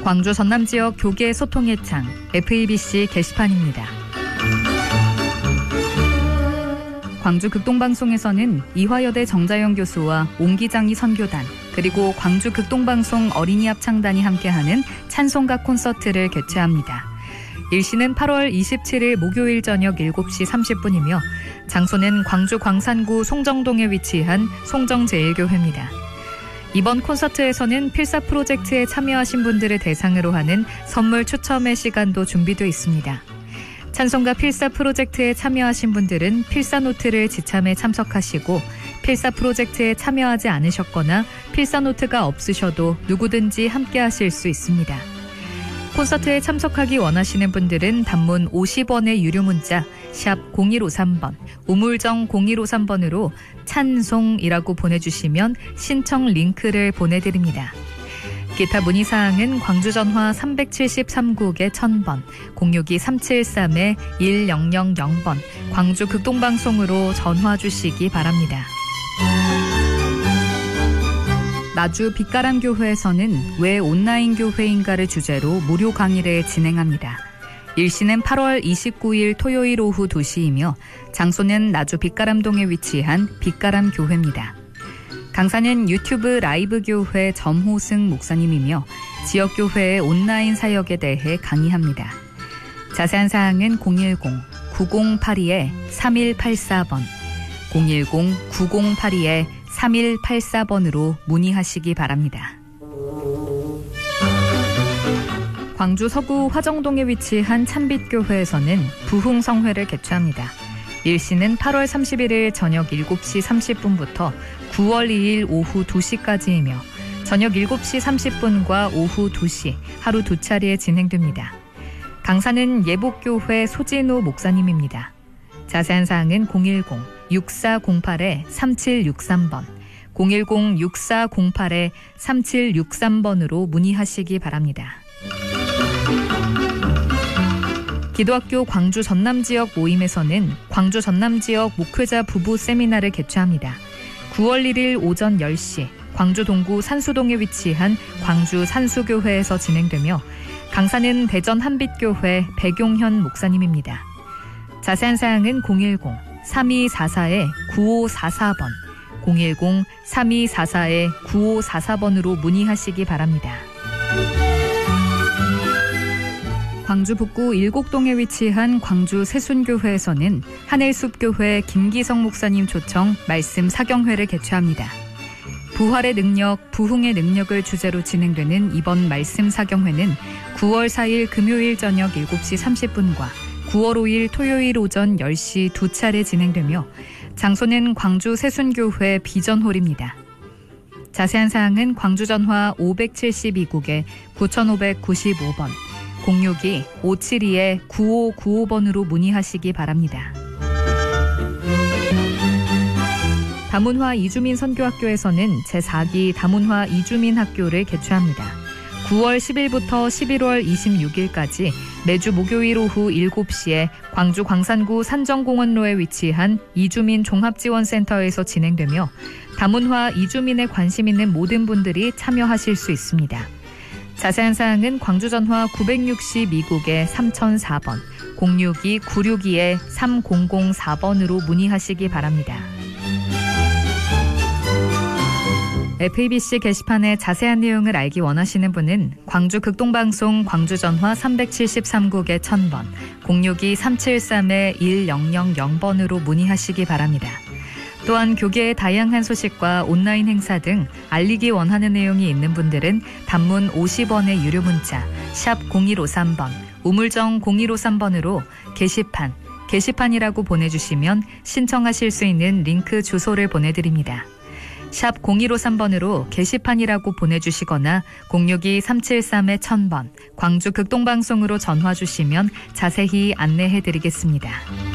광주 전남 지역 교계 소통의 창 FEBC 게시판입니다. 광주 극동방송에서는 이화여대 정자영 교수와 옹기장이 선교단 그리고 광주 극동방송 어린이 합창단이 함께하는 찬송가 콘서트를 개최합니다. 일시는 8월 27일 목요일 저녁 7시 30분이며 장소는 광주 광산구 송정동에 위치한 송정제일교회입니다. 이번 콘서트에서는 필사 프로젝트에 참여하신 분들을 대상으로 하는 선물 추첨의 시간도 준비되어 있습니다. 찬송가 필사 프로젝트에 참여하신 분들은 필사 노트를 지참에 참석하시고 필사 프로젝트에 참여하지 않으셨거나 필사 노트가 없으셔도 누구든지 함께 하실 수 있습니다. 콘서트에 참석하기 원하시는 분들은 단문 50원의 유료 문자 샵 0153번, 우물정 0153번으로 찬송이라고 보내주시면 신청 링크를 보내드립니다. 기타 문의사항은 광주전화 373국에 1000번, 062-373-1000번, 광주 극동방송으로 전화 주시기 바랍니다. 나주 빛가람교회에서는 왜 온라인 교회인가를 주제로 무료 강의를 진행합니다. 일시는 8월 29일 토요일 오후 2시이며 장소는 나주 빛가람동에 위치한 빛가람교회입니다. 강사는 유튜브 라이브 교회 점호승 목사님이며 지역교회의 온라인 사역에 대해 강의합니다. 자세한 사항은 010-9082-3184번, 010-9082-3184번으로 문의하시기 바랍니다. 광주 서구 화정동에 위치한 참빛교회에서는 부흥성회를 개최합니다. 일시는 8월 31일 저녁 7시 30분부터 9월 2일 오후 2시까지이며 저녁 7시 30분과 오후 2시 하루 두 차례에 진행됩니다. 강사는 예복교회 소진호 목사님입니다. 자세한 사항은 010-6408-3763번, 010-6408-3763번으로 문의하시기 바랍니다. 기도학교 광주 전남지역 모임에서는 광주 전남지역 목회자 부부 세미나를 개최합니다. 9월 1일 오전 10시 광주 동구 산수동에 위치한 광주 산수교회에서 진행되며 강사는 대전 한빛교회 백용현 목사님입니다. 자세한 사항은 010-3244-9544번, 010-3244-9544번으로 문의하시기 바랍니다. 광주 북구 일곡동에 위치한 광주 세순교회에서는 하늘숲교회 김기성 목사님 초청 말씀 사경회를 개최합니다. 부활의 능력, 부흥의 능력을 주제로 진행되는 이번 말씀 사경회는 9월 4일 금요일 저녁 7시 30분과 9월 5일 토요일 오전 10시 두 차례 진행되며 장소는 광주 세순교회 비전홀입니다. 자세한 사항은 광주전화 572국에 9595번, 062-572-9595번으로 문의하시기 바랍니다. 다문화 이주민 선교학교에서는 제4기 다문화 이주민 학교를 개최합니다. 9월 10일부터 11월 26일까지 매주 목요일 오후 7시에 광주 광산구 산정공원로에 위치한 이주민 종합지원센터에서 진행되며 다문화 이주민에 관심 있는 모든 분들이 참여하실 수 있습니다. 자세한 사항은 광주전화 962국에 3004번, 062-962-3004번으로 문의하시기 바랍니다. FEBC 게시판의 자세한 내용을 알기 원하시는 분은 광주 극동방송 광주전화 373국에 1000번, 062-373-1000번으로 문의하시기 바랍니다. 또한 교계의 다양한 소식과 온라인 행사 등 알리기 원하는 내용이 있는 분들은 단문 50원의 유료 문자 샵 0153번, 우물정 0153번으로 게시판이라고 보내주시면 신청하실 수 있는 링크 주소를 보내드립니다. 샵 0153번으로 게시판이라고 보내주시거나 062-373-1000번, 광주 극동방송으로 전화 주시면 자세히 안내해드리겠습니다.